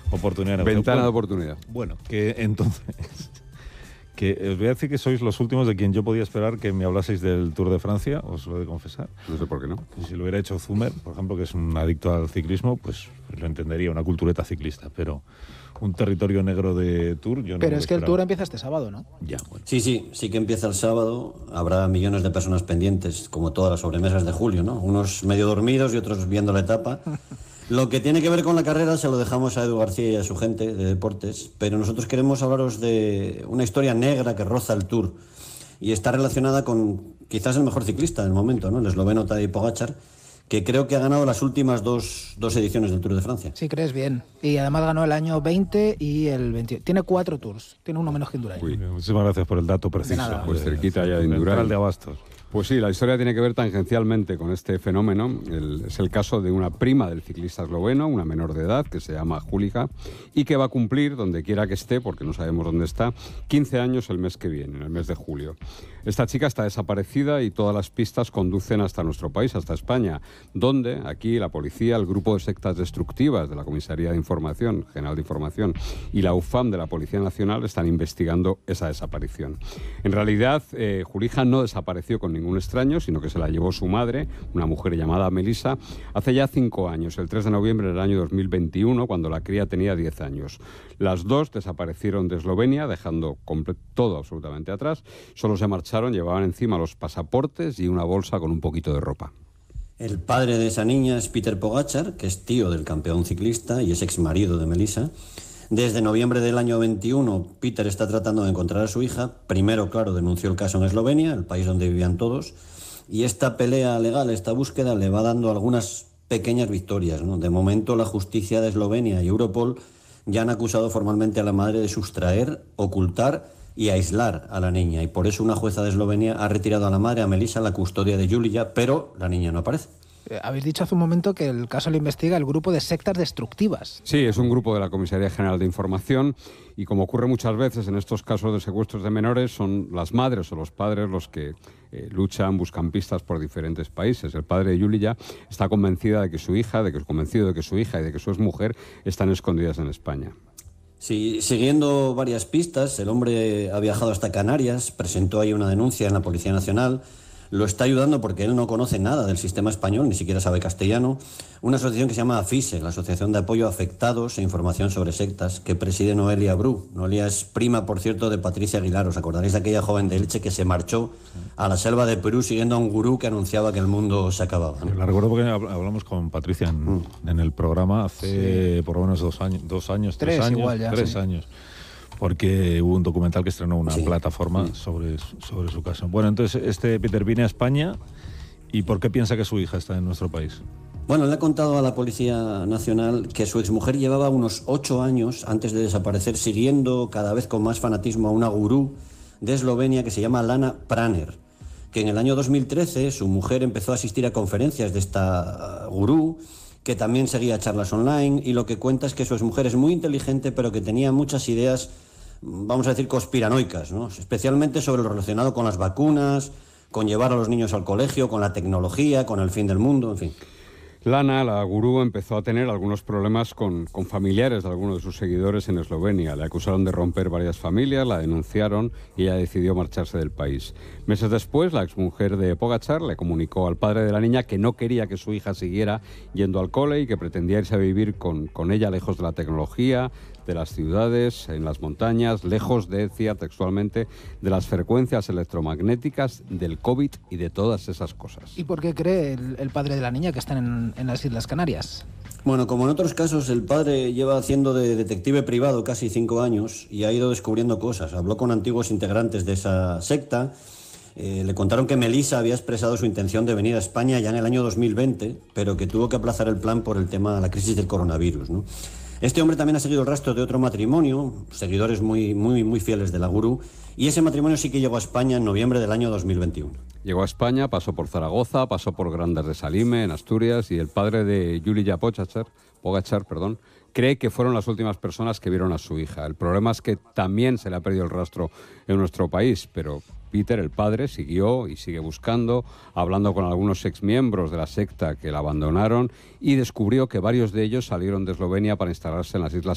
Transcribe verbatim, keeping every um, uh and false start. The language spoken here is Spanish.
Oportunidad. Ventana de oportunidad. Bueno, que entonces... que os voy a decir que sois los últimos de quien yo podía esperar que me hablaseis del Tour de Francia, os lo he de confesar. No sé por qué no. Si lo hubiera hecho Zumer, por ejemplo, que es un adicto al ciclismo, pues lo entendería, una cultureta ciclista, pero un territorio negro de Tour, yo no Pero lo es que el esperaba. Tour empieza este sábado, ¿no? Ya, bueno. Sí, sí, sí que empieza el sábado. Habrá millones de personas pendientes, como todas las sobremesas de julio, ¿no? Unos medio dormidos y otros viendo la etapa. Lo que tiene que ver con la carrera se lo dejamos a Edu García y a su gente de deportes, pero nosotros queremos hablaros de una historia negra que roza el Tour y está relacionada con quizás el mejor ciclista del momento, ¿no? El esloveno Tadej Pogačar, que creo que ha ganado las últimas dos, dos ediciones del Tour de Francia. Sí, crees bien. Y además ganó el año veinte y el veinte. Tiene cuatro Tours, tiene uno menos que Indurain. Uy, muchísimas gracias por el dato preciso. nada. Pues cerquita ya de Central Indurain. de Abastos. Pues sí, la historia tiene que ver tangencialmente con este fenómeno. El- es el caso de una prima del ciclista esloveno, una menor de edad, que se llama Julija, y que va a cumplir, donde quiera que esté, porque no sabemos dónde está, quince años el mes que viene, en el mes de julio. Esta chica está desaparecida y todas las pistas conducen hasta nuestro país, hasta España, donde aquí la policía, el grupo de sectas destructivas de la Comisaría de Información, General de Información, y la U F A M de la Policía Nacional están investigando esa desaparición. En realidad, eh, Julija no desapareció con ningún extraño, sino que se la llevó su madre, una mujer llamada Melissa, hace ya cinco años, el tres de noviembre del año dos mil veintiuno, cuando la cría tenía diez años. Las dos desaparecieron de Eslovenia, dejando comple- todo absolutamente atrás. Solo se marcharon, llevaban encima los pasaportes y una bolsa con un poquito de ropa. El padre de esa niña es Peter Pogačar, que es tío del campeón ciclista y es ex marido de Melissa. Desde noviembre del año veintiuno, Peter está tratando de encontrar a su hija. Primero, claro, denunció el caso en Eslovenia, el país donde vivían todos, y esta pelea legal, esta búsqueda, le va dando algunas pequeñas victorias, ¿no? De momento, la justicia de Eslovenia y Europol ya han acusado formalmente a la madre de sustraer, ocultar y aislar a la niña, y por eso una jueza de Eslovenia ha retirado a la madre, a Melissa, la custodia de Julija, pero la niña no aparece. Eh, Habéis dicho hace un momento que el caso lo investiga el grupo de sectas destructivas. Sí, es un grupo de la Comisaría General de Información y, como ocurre muchas veces en estos casos de secuestros de menores, son las madres o los padres los que eh, luchan, buscan pistas por diferentes países. El padre de Julija está convencida de que su hija, de que convencido de que su hija y de que su exmujer están escondidas en España. Sí, siguiendo varias pistas, el hombre ha viajado hasta Canarias, presentó ahí una denuncia en la Policía Nacional. Lo está ayudando porque él no conoce nada del sistema español, ni siquiera sabe castellano. Una asociación que se llama AFISE, la Asociación de Apoyo a Afectados e Información sobre Sectas, que preside Noelia Bru. Noelia es prima, por cierto, de Patricia Aguilar. ¿Os acordaréis de aquella joven de Elche que se marchó a la selva de Perú siguiendo a un gurú que anunciaba que el mundo se acababa, ¿no? La recuerdo porque hab- hablamos con Patricia en, Mm. en el programa hace por lo menos dos años, dos años, tres, Tres años, igual ya, tres sí. años, porque hubo un documental que estrenó una Sí. plataforma Mm. sobre, sobre su caso. Bueno, entonces este Peter viene a España, ¿y por qué piensa que su hija está en nuestro país? Bueno, le ha contado a la Policía Nacional que su exmujer llevaba unos ocho años antes de desaparecer siguiendo cada vez con más fanatismo a una gurú de Eslovenia que se llama Lana Praner, que en el año dos mil trece su mujer empezó a asistir a conferencias de esta uh, gurú, que también seguía charlas online, y lo que cuenta es que su exmujer es muy inteligente, pero que tenía muchas ideas, vamos a decir, conspiranoicas, ¿no? Especialmente sobre lo relacionado con las vacunas, con llevar a los niños al colegio, con la tecnología, con el fin del mundo, en fin. Lana, la gurú, empezó a tener algunos problemas con, con familiares de algunos de sus seguidores en Eslovenia. Le acusaron de romper varias familias, la denunciaron y ella decidió marcharse del país. Meses después, la exmujer de Pogačar le comunicó al padre de la niña que no quería que su hija siguiera yendo al cole y que pretendía irse a vivir con, con ella lejos de la tecnología, de las ciudades, en las montañas, lejos, decía textualmente, de las frecuencias electromagnéticas, del COVID y de todas esas cosas. ¿Y por qué cree el, el padre de la niña que están en, en las Islas Canarias? Bueno, como en otros casos, el padre lleva haciendo de detective privado casi cinco años y ha ido descubriendo cosas. Habló con antiguos integrantes de esa secta. Eh, le contaron que Melissa había expresado su intención de venir a España ya en el año dos mil veinte, pero que tuvo que aplazar el plan por el tema de la crisis del coronavirus, ¿no? Este hombre también ha seguido el rastro de otro matrimonio, seguidores muy, muy, muy fieles de la gurú, y ese matrimonio sí que llegó a España en noviembre del año dos mil veintiuno. Llegó a España, pasó por Zaragoza, pasó por Grandas de Salime, en Asturias, y el padre de Julija Pogačar, Pogačar, perdón, cree que fueron las últimas personas que vieron a su hija. El problema es que también se le ha perdido el rastro en nuestro país, pero Peter, el padre, siguió y sigue buscando, hablando con algunos exmiembros de la secta que la abandonaron, y descubrió que varios de ellos salieron de Eslovenia para instalarse en las Islas